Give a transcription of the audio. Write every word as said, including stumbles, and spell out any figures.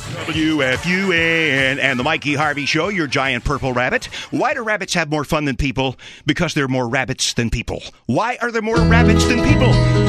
W F U N and the Mikey Harvey Show, your giant purple rabbit. Why do rabbits have more fun than people? Because they're more rabbits than people. Why are there more rabbits than people?